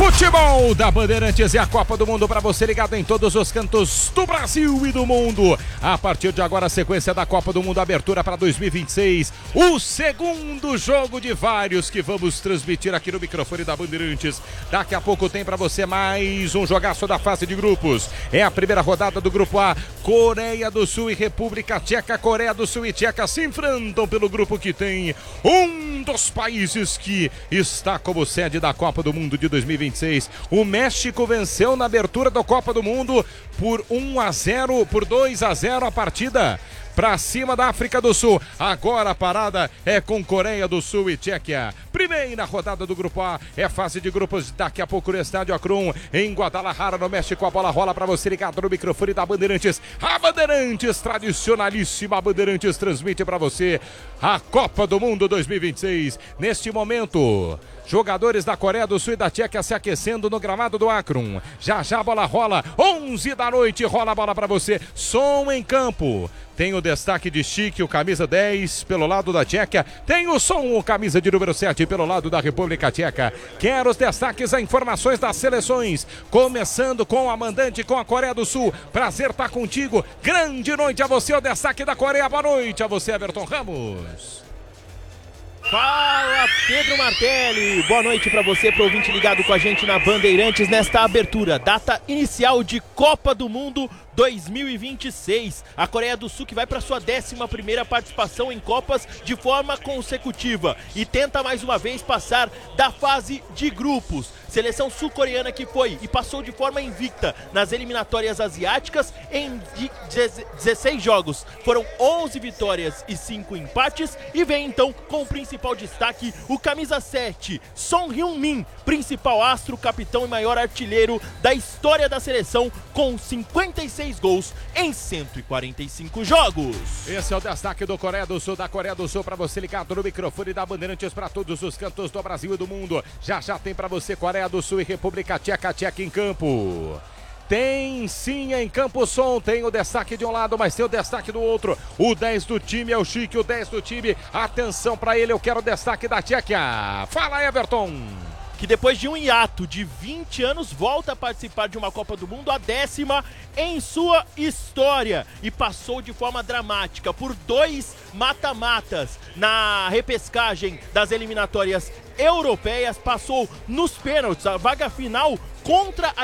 Futebol da Bandeirantes e a Copa do Mundo para você ligado em todos os cantos do Brasil e do mundo. A partir de agora, a sequência da Copa do Mundo, abertura para 2026. O segundo jogo de vários que vamos transmitir aqui no microfone da Bandeirantes. Daqui a pouco tem para você mais um jogaço da fase de grupos. É a primeira rodada do Grupo A. Coreia do Sul e República Tcheca. Coreia do Sul e Tcheca se enfrentam pelo grupo que tem um dos países que está como sede da Copa do Mundo de 2026. O México venceu na abertura da Copa do Mundo por 2-0 a partida para cima da África do Sul. Agora a parada é com Coreia do Sul e Tchequia. Primeira rodada do Grupo A, é fase de grupos, daqui a pouco no Estádio Akron, em Guadalajara, no México. A bola rola para você ligado no microfone da Bandeirantes. A Bandeirantes, tradicionalíssima Bandeirantes, transmite para você a Copa do Mundo 2026. Neste momento, jogadores da Coreia do Sul e da Tchequia se aquecendo no gramado do Akron. Já já a bola rola, 11 da noite, rola a bola para você. Som em campo. Tem o destaque de Chique, o camisa 10 pelo lado da Tchequia. Tem o Som, o camisa de número 7 pelo lado da República Tcheca. Quero os destaques, as informações das seleções. Começando com a mandante, com a Coreia do Sul. Prazer estar contigo. Grande noite a você, o destaque da Coreia. Boa noite a você, Everton Ramos. Fala, Pedro Martelli, boa noite para você, pro ouvinte ligado com a gente na Bandeirantes nesta abertura, data inicial de Copa do Mundo 2026. A Coreia do Sul que vai para sua 11ª participação em Copas de forma consecutiva e tenta mais uma vez passar da fase de grupos. Seleção sul-coreana que foi e passou de forma invicta nas eliminatórias asiáticas em 16 jogos. Foram 11 vitórias e 5 empates e vem então com o principal destaque o camisa 7, Son Heung-min, principal astro, capitão e maior artilheiro da história da seleção com 56 gols em 145 jogos. Esse é o destaque do Coreia do Sul, da Coreia do Sul, para você ligado no microfone da Bandeirantes para todos os cantos do Brasil e do mundo. Já já tem para você Coreia do Sul e República Tcheca, Tcheca em campo. Tem sim em campo Som, tem o destaque de um lado, mas tem o destaque do outro. O 10 do time é o Chique, o 10 do time, atenção para ele, eu quero o destaque da Tchequia. Fala, Everton! Que depois de um hiato de 20 anos volta a participar de uma Copa do Mundo, a 10ª em sua história, e passou de forma dramática por 2 mata-matas na repescagem das eliminatórias europeias, passou nos pênaltis, a vaga final contra a